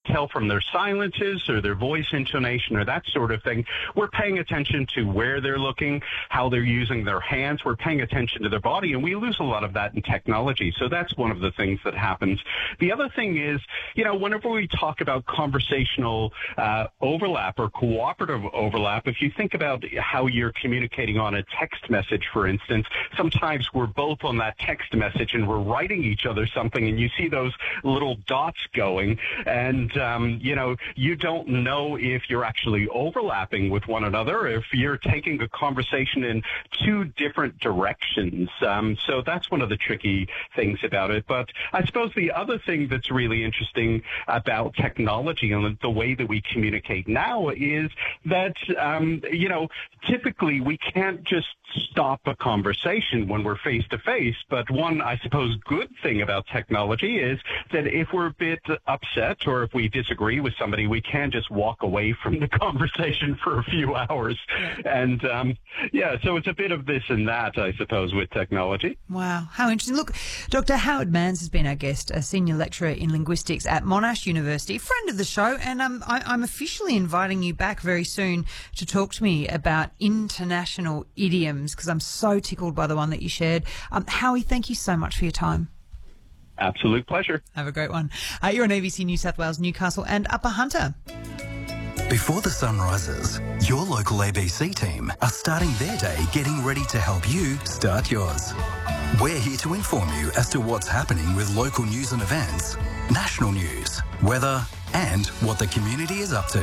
tell from their silences or their voice intonation or that sort of thing. We're paying attention to where they're looking, how they're using their hands. We're paying attention to their body, and we lose a lot of that in technology. So that's one of the things that happens. The other thing is, whenever we talk about conversational overlap or cooperative overlap, if you think about how you're communicating on a text message, for instance, sometimes we're both on that text message and we're writing each other something, and you see those little dots going, and you don't know if you're actually overlapping with one another, if you're taking a conversation in two different directions. So that's one of the tricky things about it. But I suppose the other thing that's really interesting about technology and the way that we communicate now is that, typically we can't just stop a conversation when we're face to face. But one, I suppose, good thing about technology is that if we're a bit upset or if we disagree with somebody, we can just walk away from the conversation for a few hours. And so it's a bit of this and that, I suppose, with technology. Wow, how interesting. Look, Dr. Howard Manns has been our guest, a senior lecturer in linguistics at Monash University, friend of the show, and I'm officially inviting you back very soon to talk to me about international idioms, because I'm so tickled by the one that you shared. Howie, thank you so much for your time. Absolute pleasure. Have a great one. You're on ABC New South Wales, Newcastle and Upper Hunter. Before the sun rises, your local ABC team are starting their day getting ready to help you start yours. We're here to inform you as to what's happening with local news and events, national news, weather, and what the community is up to.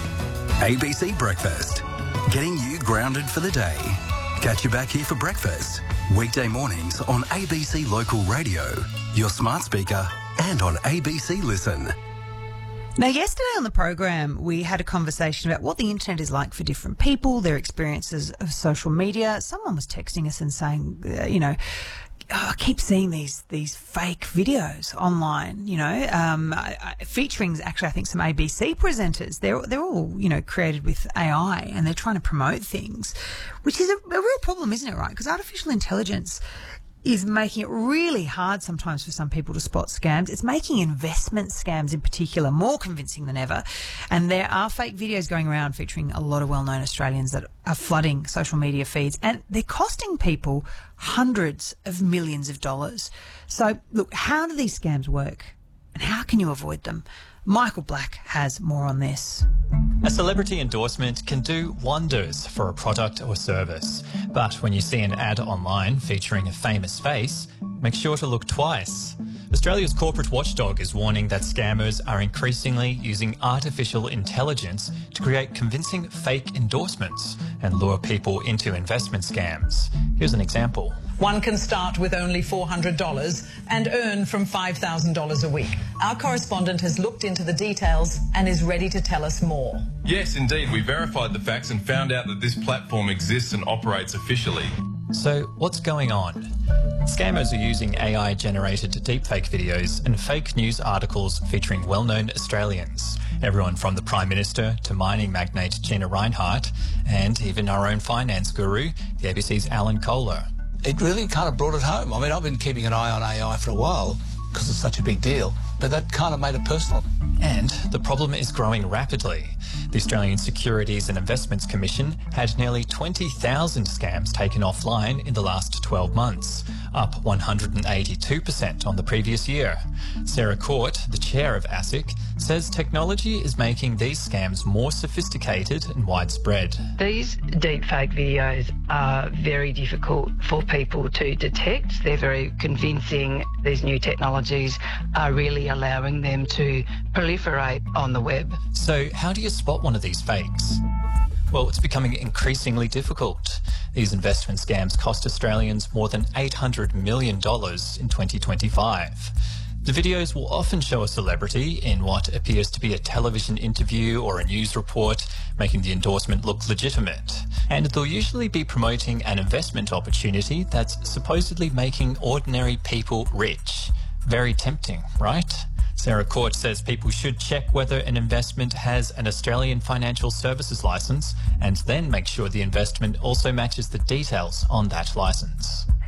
ABC Breakfast, getting you grounded for the day. Catch you back here for breakfast, weekday mornings on ABC Local Radio, your smart speaker, and on ABC Listen. Now, yesterday on the program, we had a conversation about what the internet is like for different people, their experiences of social media. Someone was texting us and saying, I keep seeing these fake videos online, featuring actually, I think, some ABC presenters. They're all, created with AI, and they're trying to promote things, which is a real problem, isn't it, right? Because artificial intelligence is making it really hard sometimes for some people to spot scams. It's making investment scams in particular more convincing than ever. And there are fake videos going around featuring a lot of well-known Australians that are flooding social media feeds, and they're costing people hundreds of millions of dollars. So, look, how do these scams work and how can you avoid them? Michael Black has more on this. A celebrity endorsement can do wonders for a product or service. But when you see an ad online featuring a famous face, make sure to look twice. Australia's corporate watchdog is warning that scammers are increasingly using artificial intelligence to create convincing fake endorsements and lure people into investment scams. Here's an example. One can start with only $400 and earn from $5,000 a week. Our correspondent has looked into the details and is ready to tell us more. Yes, indeed. We verified the facts and found out that this platform exists and operates officially. So what's going on? Scammers are using AI-generated deepfake videos and fake news articles featuring well-known Australians. Everyone from the Prime Minister to mining magnate Gina Rinehart, and even our own finance guru, the ABC's Alan Kohler. It really kind of brought it home. I mean, I've been keeping an eye on AI for a while because it's such a big deal, but that kind of made it personal. And the problem is growing rapidly. The Australian Securities and Investments Commission had nearly 20,000 scams taken offline in the last 12 months, up 182% on the previous year. Sarah Court, the chair of ASIC, says technology is making these scams more sophisticated and widespread. These deepfake videos are very difficult for people to detect. They're very convincing. These new technologies are really allowing them to proliferate on the web. So how do you spot one of these fakes? Well, it's becoming increasingly difficult. These investment scams cost Australians more than $800 million in 2025. The videos will often show a celebrity in what appears to be a television interview or a news report, making the endorsement look legitimate. And they'll usually be promoting an investment opportunity that's supposedly making ordinary people rich. Very tempting, right? Sarah Court says people should check whether an investment has an Australian financial services licence and then make sure the investment also matches the details on that licence.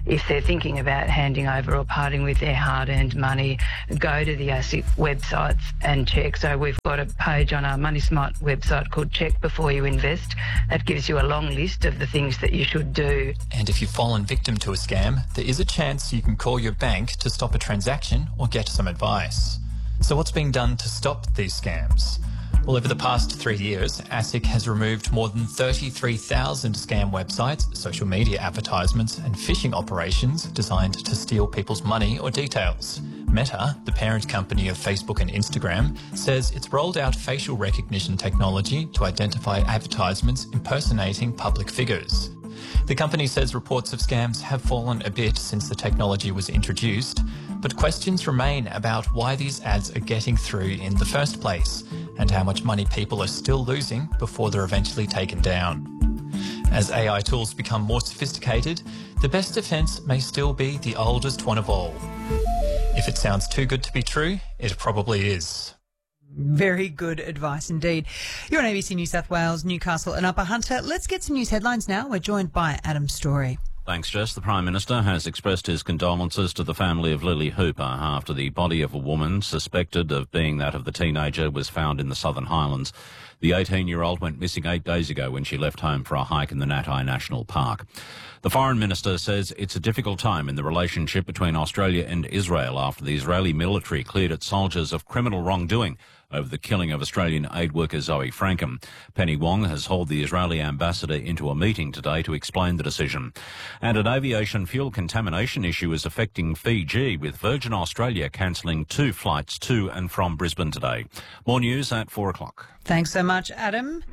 if they're thinking about handing over or parting with their hard-earned money, go to the ASIC websites and check. So we've got a page on our Money Smart website called Check Before You Invest. That gives you a long list of the things that you should do. And if you've fallen victim to a scam, there is a chance you can call your bank to stop a transaction or get some advice. So what's being done to stop these scams? Well, over the past 3 years, ASIC has removed more than 33,000 scam websites, social media advertisements and phishing operations designed to steal people's money or details. Meta, the parent company of Facebook and Instagram, says it's rolled out facial recognition technology to identify advertisements impersonating public figures. The company says reports of scams have fallen a bit since the technology was introduced, but questions remain about why these ads are getting through in the first place and how much money people are still losing before they're eventually taken down. As AI tools become more sophisticated, the best defence may still be the oldest one of all. If it sounds too good to be true, it probably is. Very good advice indeed. You're on ABC New South Wales, Newcastle and Upper Hunter. Let's get some news headlines now. We're joined by Adam Story. Thanks, Jess. The Prime Minister has expressed his condolences to the family of Lily Hooper after the body of a woman suspected of being that of the teenager was found in the Southern Highlands. The 18-year-old went missing 8 days ago when she left home for a hike in the Natai National Park. The Foreign Minister says it's a difficult time in the relationship between Australia and Israel after the Israeli military cleared its soldiers of criminal wrongdoing over the killing of Australian aid worker Zoe Frankham. Penny Wong has hauled the Israeli ambassador into a meeting today to explain the decision. And an aviation fuel contamination issue is affecting Fiji, with Virgin Australia cancelling 2 flights to and from Brisbane today. More news at 4 o'clock. Thanks so much, Adam.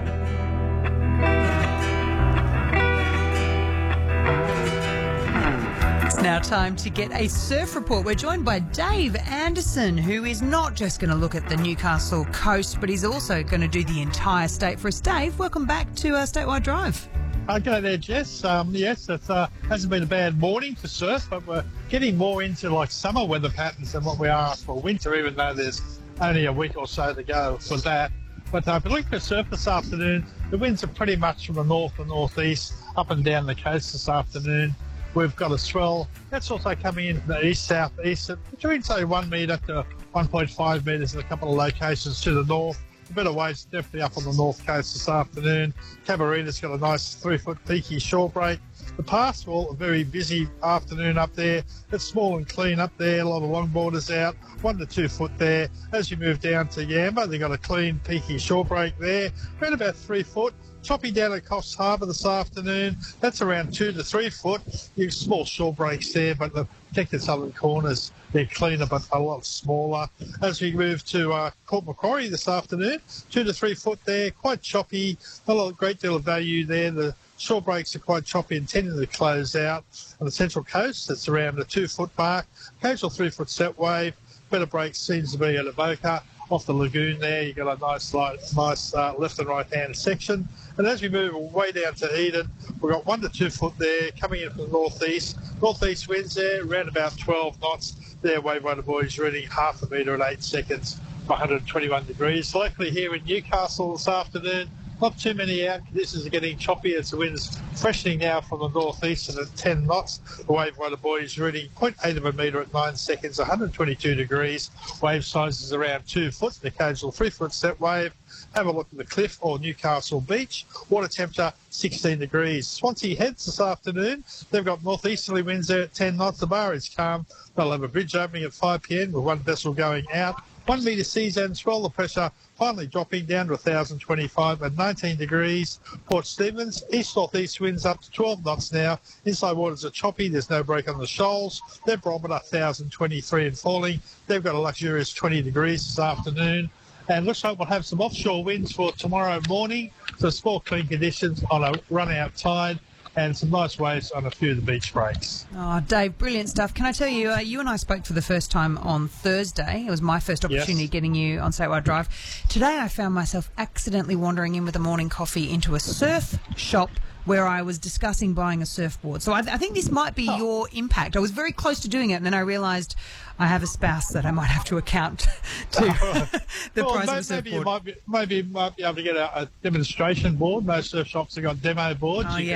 It's now time to get a surf report. We're joined by Dave Anderson, who is not just going to look at the Newcastle coast, but he's also going to do the entire state for us. Dave, welcome back to Statewide Drive. Okay there, Jess. Yes, it hasn't been a bad morning for surf, but we're getting more into like summer weather patterns than what we are for winter, even though there's only a week or so to go for that. But if you look at surf this afternoon, the winds are pretty much from the north and northeast, up and down the coast this afternoon. We've got a swell that's also coming in from the east-southeast, between say 1 metre to 1.5 metres in a couple of locations to the north. A bit of waves definitely up on the north coast this afternoon. Cabarina's got a nice 3-foot peaky shore break. The Pastoral, a very busy afternoon up there. It's small and clean up there. A lot of longboarders out, 1 to 2 foot there. As you move down to Yamba, they've got a clean peaky shore break there. Around about 3 foot. Choppy down at Coffs Harbour this afternoon. That's around 2 to 3 foot. You small shore breaks there, but the protected southern corners, they're cleaner but a lot smaller. As we move to Port Macquarie this afternoon, 2 to 3 foot there, quite choppy. Not a great deal of value there. The shore breaks are quite choppy and tending to close out. On the Central Coast, it's around the 2 foot mark. Occasional 3 foot set wave. Better breaks seems to be at Avoca. Off the lagoon there, you've got a nice left and right hand section. And as we move way down to Eden, we've got 1 to 2 foot there coming in from the northeast. Northeast winds there, around about 12 knots. There, wave runner boys reading 0.5 metre at 8 seconds, 121 degrees. Likely here in Newcastle this afternoon. Not too many out. Conditions are getting choppy as the wind's freshening now from the northeast and at 10 knots. The wave runner buoys reading 0.8 of a metre at 9 seconds, 122 degrees. Wave size is around 2 foot, an occasional 3 foot set wave. Have a look at the cliff or Newcastle Beach. Water temperature 16 degrees. Swansea Heads this afternoon. They've got northeasterly winds there at 10 knots. The bar is calm. They'll have a bridge opening at 5 p.m. with one vessel going out. 1 metre seas and swell. The pressure finally dropping down to 1,025 at 19 degrees. Port Stephens, east-northeast winds up to 12 knots now. Inside waters are choppy. There's no break on the shoals. Their barometer 1,023 and falling. They've got a luxurious 20 degrees this afternoon. And looks like we'll have some offshore winds for tomorrow morning. So small clean conditions on a run-out tide. And some nice waves on a few of the beach breaks. Oh, Dave, brilliant stuff. Can I tell you, you and I spoke for the first time on Thursday. It was my first opportunity getting you on Statewide Drive. Today I found myself accidentally wandering in with a morning coffee into a surf shop where I was discussing buying a surfboard. So I think this might be your impact. I was very close to doing it, and then I realised I have a spouse that I might have to account to the price of a surfboard. Maybe you might be able to get a demonstration board. Most surf shops have got demo boards. Oh, You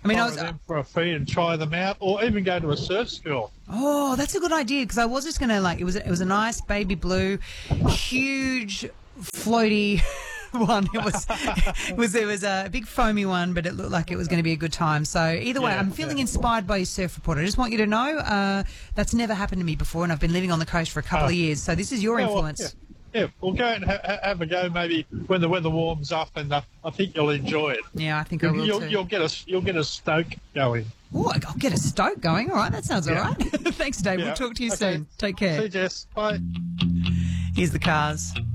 I mean, borrow them for a fee and try them out, or even go to a surf school. Oh, that's a good idea, because I was just going to, like, it was a nice baby blue, huge, floaty one. It was a big foamy one, but it looked like it was going to be a good time. So either way, I'm feeling inspired by your surf report. I just want you to know that's never happened to me before, and I've been living on the coast for a couple of years. So this is your influence. Yeah, we'll go and have a go maybe when the weather warms up, and I think you'll enjoy it. Yeah, I think I will too. You'll get a stoke going. Oh, I'll get a stoke going. All right, that sounds all right. Thanks, Dave. We'll talk to you soon. Take care. See you, Jess. Bye. Here's the cars.